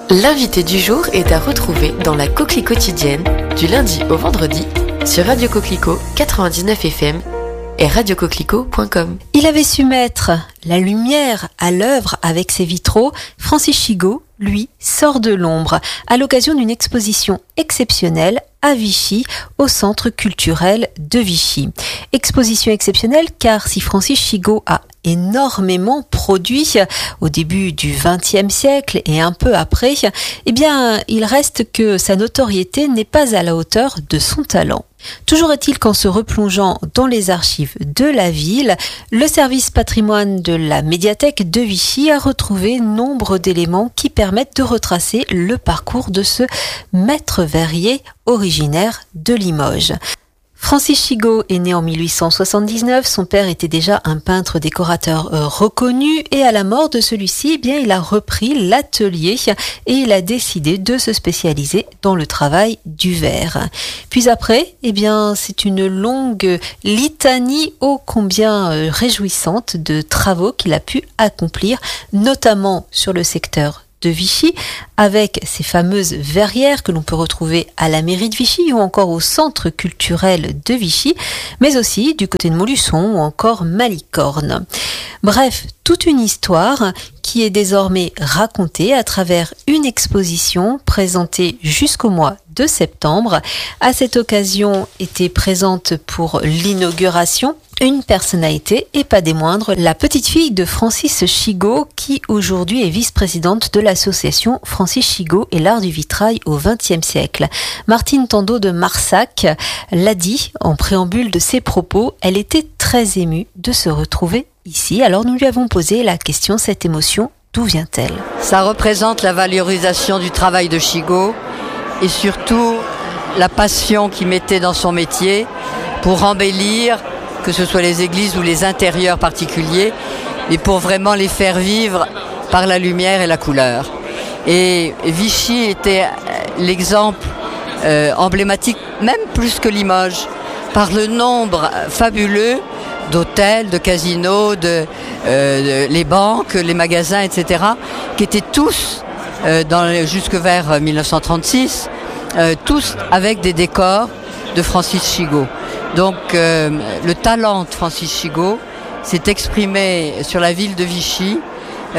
L'invité du jour est à retrouver dans la Coquelie quotidienne du lundi au vendredi sur Radio Coquelicot 99 FM et radiocoquelicot.com. Il avait su mettre la lumière à l'œuvre avec ses vitraux. Francis Chigot, lui, sort de l'ombre à l'occasion d'une exposition exceptionnelle à Vichy, au Centre culturel de Vichy. Exposition exceptionnelle car si Francis Chigot a énormément produit au début du XXe siècle et un peu après, eh bien, il reste que sa notoriété n'est pas à la hauteur de son talent. Toujours est-il qu'en se replongeant dans les archives de la ville, le service patrimoine de la médiathèque de Vichy a retrouvé nombre d'éléments qui permettent de retracer le parcours de ce maître verrier originaire de Limoges. Francis Chigot est né en 1879, son père était déjà un peintre décorateur reconnu et à la mort de celui-ci, eh bien, il a repris l'atelier et il a décidé de se spécialiser dans le travail du verre. Puis après, eh bien, c'est une longue litanie ô combien réjouissante de travaux qu'il a pu accomplir, notamment sur le secteur de Vichy, avec ces fameuses verrières que l'on peut retrouver à la mairie de Vichy ou encore au centre culturel de Vichy, mais aussi du côté de Montluçon ou encore Malicorne. Bref, toute une histoire qui est désormais racontée à travers une exposition présentée jusqu'au mois de septembre. À cette occasion était présente pour l'inauguration une personnalité, et pas des moindres, la petite fille de Francis Chigot, qui aujourd'hui est vice-présidente de l'association Francis Chigot et l'art du vitrail au XXe siècle. Martine Tandeau de Marsac l'a dit en préambule de ses propos, elle était très émue de se retrouver ici. Alors nous lui avons posé la question, cette émotion, d'où vient-elle ? Ça représente la valorisation du travail de Chigot et surtout la passion qu'il mettait dans son métier pour embellir, que ce soit les églises ou les intérieurs particuliers, et pour vraiment les faire vivre par la lumière et la couleur. Et Vichy était l'exemple emblématique, même plus que Limoges, par le nombre fabuleux d'hôtels, de casinos, les banques, les magasins, etc., qui étaient tous, jusque vers 1936, tous avec des décors de Francis Chigot. Donc le talent de Francis Chigot s'est exprimé sur la ville de Vichy, qui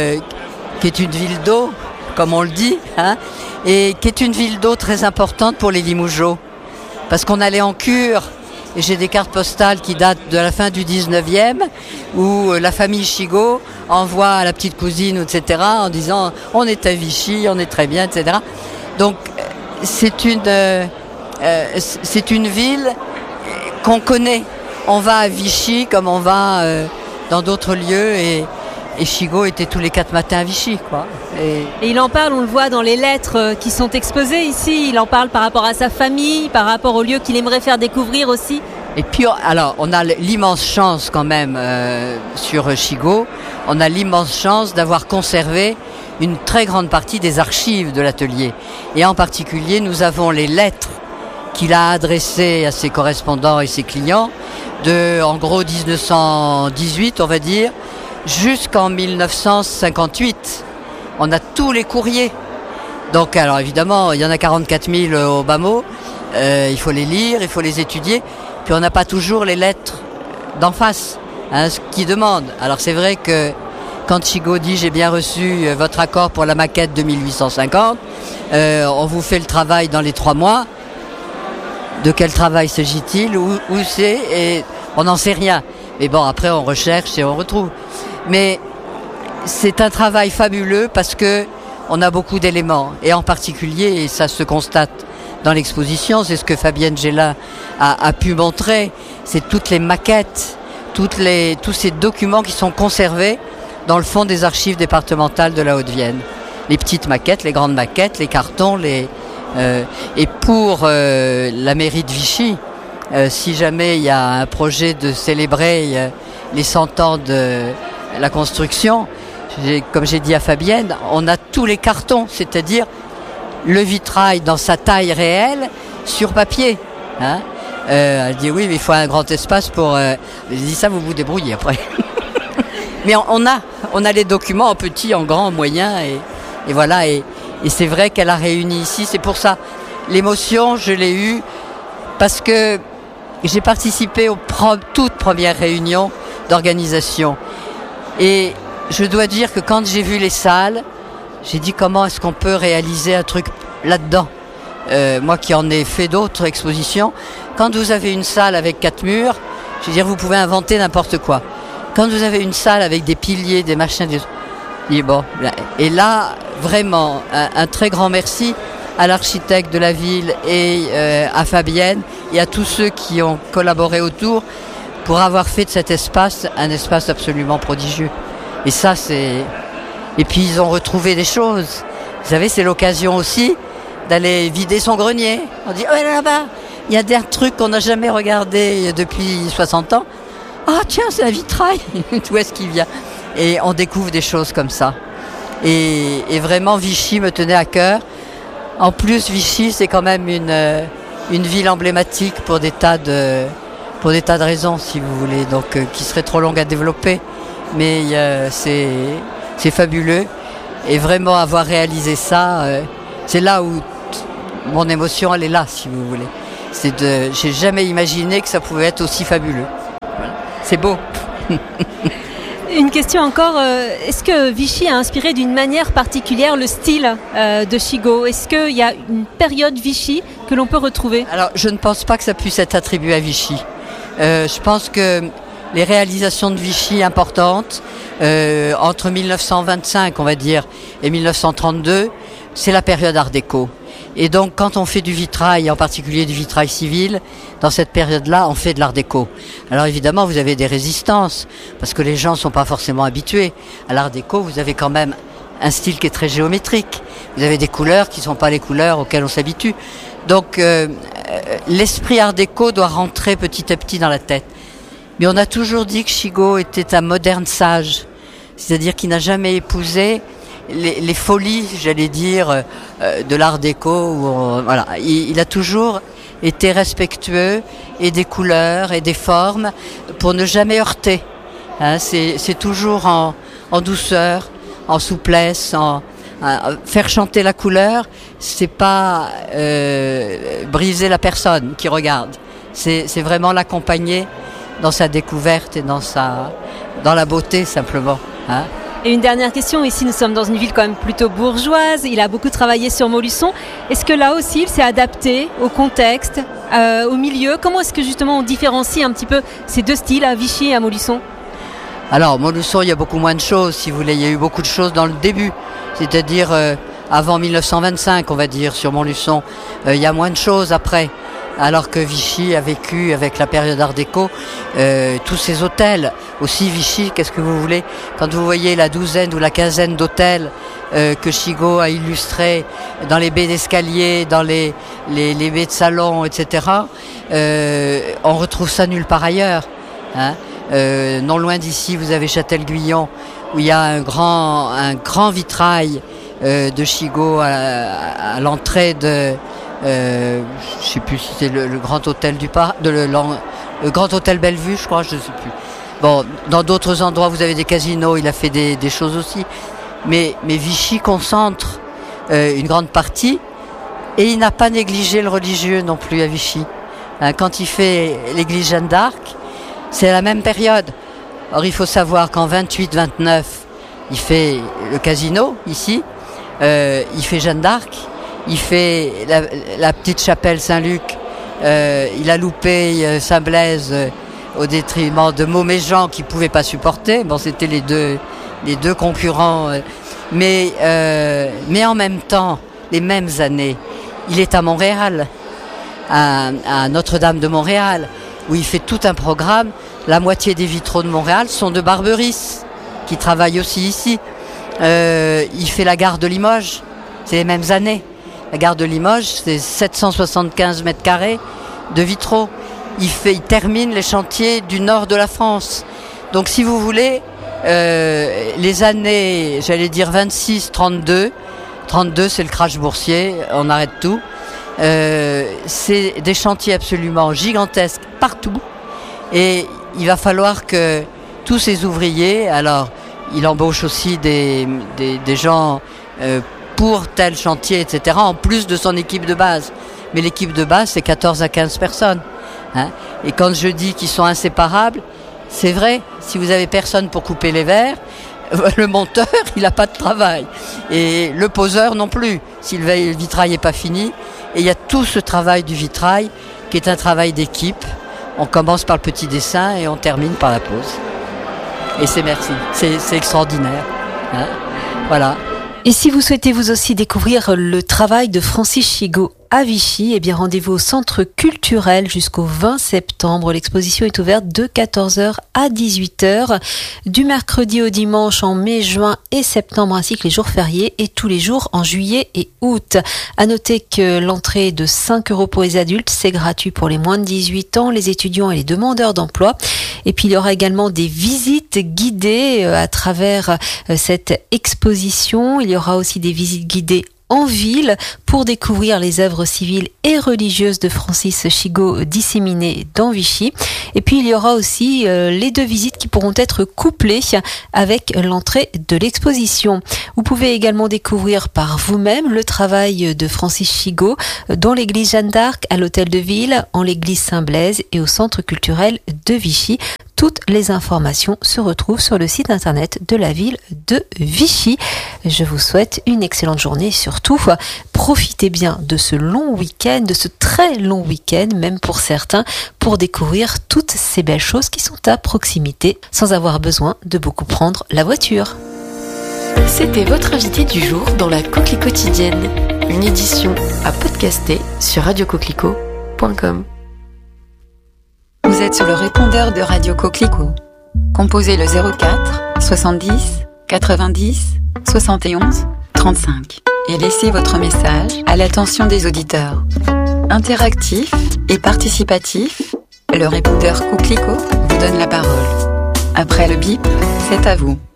est une ville d'eau, comme on le dit, hein, et qui est une ville d'eau très importante pour les Limougeaux. Parce qu'on allait en cure, et j'ai des cartes postales qui datent de la fin du 19e, où la famille Chigot envoie à la petite cousine, etc., en disant « on est à Vichy, on est très bien », etc. Donc c'est une ville qu'on connaît. On va à Vichy comme on va dans d'autres lieux et Chigot était tous les 4 matins à Vichy, quoi. Et il en parle, on le voit dans les lettres qui sont exposées ici, il en parle par rapport à sa famille, par rapport au lieu qu'il aimerait faire découvrir aussi. Et puis, alors, on a l'immense chance quand même sur Chigot, on a l'immense chance d'avoir conservé une très grande partie des archives de l'atelier. Et en particulier, nous avons les lettres qu'il a adressé à ses correspondants et ses clients en gros 1918, on va dire, jusqu'en 1958. On a tous les courriers. Donc, alors évidemment, il y en a 44 000 au bas mot. Il faut les lire, il faut les étudier. Puis on n'a pas toujours les lettres d'en face, hein, ce qui demande. Alors c'est vrai que quand Chigot dit « j'ai bien reçu votre accord pour la maquette de 1850 », on vous fait le travail dans les 3 mois. De quel travail s'agit-il, où c'est, et on n'en sait rien. Mais bon, après on recherche et on retrouve. Mais c'est un travail fabuleux parce que on a beaucoup d'éléments. Et en particulier, et ça se constate dans l'exposition, c'est ce que Fabienne Gélin a pu montrer, c'est toutes les maquettes, tous ces documents qui sont conservés dans le fond des archives départementales de la Haute-Vienne. Les petites maquettes, les grandes maquettes, les cartons, et pour la mairie de Vichy, si jamais il y a un projet de célébrer les 100 ans de la construction, comme j'ai dit à Fabienne, on a tous les cartons, c'est-à-dire le vitrail dans sa taille réelle sur papier. Hein, elle dit oui, mais il faut un grand espace pour... Je dis ça, vous vous débrouillez après. Mais on a les documents en petit, en grand, en moyen, et voilà. Et Et c'est vrai qu'elle a réuni ici, c'est pour ça. L'émotion, je l'ai eue parce que j'ai participé aux toutes premières réunions d'organisation. Et je dois dire que quand j'ai vu les salles, j'ai dit comment est-ce qu'on peut réaliser un truc là-dedans. Moi qui en ai fait d'autres expositions, quand vous avez une salle avec 4 murs, je veux dire, vous pouvez inventer n'importe quoi. Quand vous avez une salle avec des piliers, des machins, bon. Et là, vraiment, un très grand merci à l'architecte de la ville et à Fabienne et à tous ceux qui ont collaboré autour pour avoir fait de cet espace un espace absolument prodigieux. Et ça, et puis ils ont retrouvé des choses. Vous savez, c'est l'occasion aussi d'aller vider son grenier. On dit, oh là-bas, il y a des trucs qu'on n'a jamais regardés depuis 60 ans. Ah tiens, c'est un vitrail. D'où est-ce qu'il vient? Et on découvre des choses comme ça. Et vraiment, Vichy me tenait à cœur. En plus, Vichy, c'est quand même une ville emblématique pour des tas de raisons, si vous voulez, donc qui serait trop longue à développer. Mais c'est fabuleux. Et vraiment, avoir réalisé ça, c'est là où mon émotion, elle est là, si vous voulez. J'ai jamais imaginé que ça pouvait être aussi fabuleux. Voilà. C'est beau. Une question encore, est-ce que Vichy a inspiré d'une manière particulière le style de Chigo? Est-ce qu'il y a une période Vichy que l'on peut retrouver? Alors, je ne pense pas que ça puisse être attribué à Vichy. Je pense que les réalisations de Vichy importantes, entre 1925, on va dire, et 1932, c'est la période Art déco. Et donc, quand on fait du vitrail, en particulier du vitrail civil, dans cette période-là, on fait de l'art déco. Alors évidemment, vous avez des résistances, parce que les gens ne sont pas forcément habitués. À l'art déco, vous avez quand même un style qui est très géométrique. Vous avez des couleurs qui ne sont pas les couleurs auxquelles on s'habitue. Donc, l'esprit art déco doit rentrer petit à petit dans la tête. Mais on a toujours dit que Chigo était un moderne sage, c'est-à-dire qu'il n'a jamais épousé les folies, j'allais dire, de l'art déco. Voilà, il a toujours été respectueux et des couleurs et des formes pour ne jamais heurter. Hein, c'est toujours en douceur, en souplesse, faire chanter la couleur. C'est pas briser la personne qui regarde. C'est vraiment l'accompagner dans sa découverte et dans la beauté simplement. Hein. Et une dernière question, ici nous sommes dans une ville quand même plutôt bourgeoise, il a beaucoup travaillé sur Montluçon. Est-ce que là aussi il s'est adapté au contexte, au milieu? Comment est-ce que justement on différencie un petit peu ces deux styles, à Vichy et à Montluçon? Alors Montluçon, il y a beaucoup moins de choses, si vous voulez, il y a eu beaucoup de choses dans le début, c'est-à-dire avant 1925 on va dire sur Montluçon, il y a moins de choses après. Alors que Vichy a vécu avec la période Art déco tous ces hôtels. Aussi Vichy, qu'est-ce que vous voulez? Quand vous voyez la douzaine ou la quinzaine d'hôtels que Chigo a illustrés dans les baies d'escalier, dans les baies de salon, etc., on retrouve ça nulle part ailleurs. Hein. Non loin d'ici, vous avez Châtel-Guyon, où il y a un grand vitrail de Chigo à l'entrée de... je sais plus si c'est le grand hôtel le grand hôtel Bellevue, je crois, je sais plus. Bon, dans d'autres endroits vous avez des casinos, il a fait des choses aussi, mais Vichy concentre une grande partie et il n'a pas négligé le religieux non plus à Vichy. Hein, quand il fait l'église Jeanne d'Arc, c'est la même période. Or il faut savoir qu'en 28-29 il fait le casino ici, il fait Jeanne d'Arc. Il fait la petite chapelle Saint-Luc, il a loupé Saint-Blaise au détriment de Montméjean qui ne pouvait pas supporter. Bon, c'était les deux concurrents. Mais en même temps, les mêmes années, il est à Montréal, à Notre-Dame de Montréal, où il fait tout un programme. La moitié des vitraux de Montréal sont de Barberis, qui travaille aussi ici. Il fait la gare de Limoges, c'est les mêmes années. La gare de Limoges, c'est 775 mètres carrés de vitraux. Il termine les chantiers du nord de la France. Donc si vous voulez, les années, j'allais dire 26, 32 c'est le crash boursier, on arrête tout. C'est des chantiers absolument gigantesques partout. Et il va falloir que tous ces ouvriers, alors il embauche aussi des gens pour tel chantier, etc., en plus de son équipe de base. Mais l'équipe de base, c'est 14 à 15 personnes. Hein. Et quand je dis qu'ils sont inséparables, c'est vrai, si vous avez personne pour couper les verres, le monteur, il n'a pas de travail. Et le poseur non plus, si le vitrail n'est pas fini. Et il y a tout ce travail du vitrail qui est un travail d'équipe. On commence par le petit dessin et on termine par la pose. Et c'est merci, c'est extraordinaire. Hein, voilà. Et si vous souhaitez vous aussi découvrir le travail de Francis Chigot à Vichy, eh bien rendez-vous au Centre culturel jusqu'au 20 septembre. L'exposition est ouverte de 14h à 18h, du mercredi au dimanche en mai, juin et septembre, ainsi que les jours fériés et tous les jours en juillet et août. À noter que l'entrée est de 5 € pour les adultes, c'est gratuit pour les moins de 18 ans, les étudiants et les demandeurs d'emploi. Et puis il y aura également des visites guidées à travers cette exposition. Il y aura aussi des visites guidées en ville pour découvrir les œuvres civiles et religieuses de Francis Chigot disséminées dans Vichy. Et puis il y aura aussi les 2 visites qui pourront être couplées avec l'entrée de l'exposition. Vous pouvez également découvrir par vous-même le travail de Francis Chigot dans l'église Jeanne d'Arc, à l'hôtel de ville, en l'église Saint-Blaise et au centre culturel de Vichy. Toutes les informations se retrouvent sur le site internet de la ville de Vichy. Je vous souhaite une excellente journée. Surtout, profitez bien de ce long week-end, de ce très long week-end, même pour certains, pour découvrir toutes ces belles choses qui sont à proximité, sans avoir besoin de beaucoup prendre la voiture. C'était votre invité du jour dans la Coquelicot quotidienne, une édition à podcaster sur radiocoquelicot.com. Vous êtes sur le répondeur de Radio Coquelicot. Composez le 04 70 90 71 35 et laissez votre message à l'attention des auditeurs. Interactif et participatif, le répondeur Coquelicot vous donne la parole. Après le bip, c'est à vous.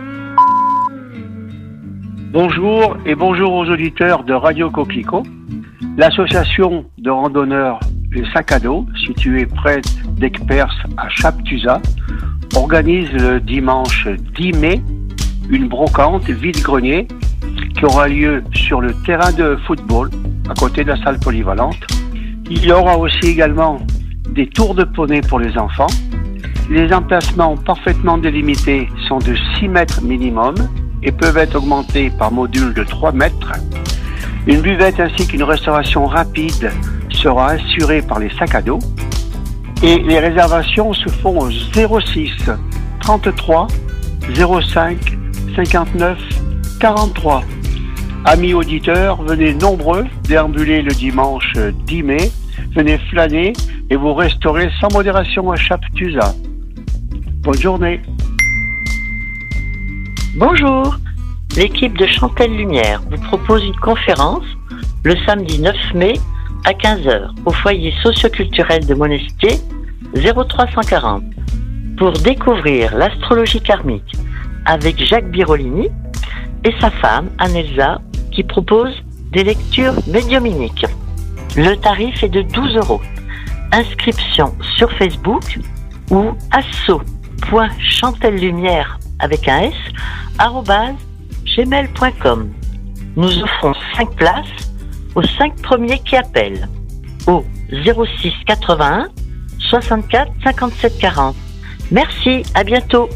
Bonjour et bonjour aux auditeurs de Radio Coquelicot. L'association de randonneurs Les Sacs à Dos, située près d'Aigueperse à Chaptuzat, organise le dimanche 10 mai une brocante vide-grenier qui aura lieu sur le terrain de football à côté de la salle polyvalente. Il y aura aussi également des tours de poney pour les enfants. Les emplacements parfaitement délimités sont de 6 mètres minimum et peuvent être augmentés par module de 3 mètres. Une buvette ainsi qu'une restauration rapide sera assurée par les sacs à dos. Et les réservations se font au 06 33 05 59 43. Amis auditeurs, venez nombreux déambuler le dimanche 10 mai. Venez flâner et vous restaurez sans modération à Chaptuzat. Bonne journée. Bonjour, l'équipe de Chantel Lumière vous propose une conférence le samedi 9 mai à 15h au foyer socioculturel de Monestier 0340 pour découvrir l'astrologie karmique avec Jacques Birolini et sa femme Anelsa qui propose des lectures médiuminiques. Le tarif est de 12 €. Inscription sur Facebook ou asso.chantellumière avec un S @gmail.com. Nous offrons 5 places aux 5 premiers qui appellent au 06 81 64 57 40. Merci, à bientôt.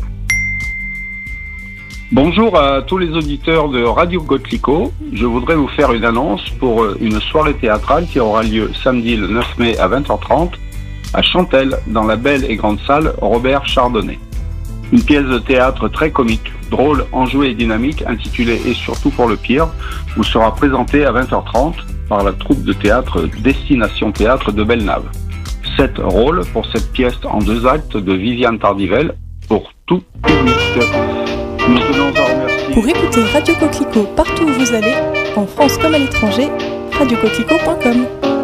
Bonjour à tous les auditeurs de Radio Coquelicot. Je voudrais vous faire une annonce pour une soirée théâtrale qui aura lieu samedi le 9 mai à 20h30 à Chantel, dans la belle et grande salle Robert Chardonnay. Une pièce de théâtre très comique, drôle, enjouée et dynamique, intitulée « Et surtout pour le pire », vous sera présentée à 20h30 par la troupe de théâtre Destination Théâtre de Bellenave. 7 rôles pour cette pièce en 2 actes de Viviane Tardivelle pour tout public. Nous tenons à remercier. Pour écouter Radio Coquelicot partout où vous allez, en France comme à l'étranger, radiocoquelicot.com.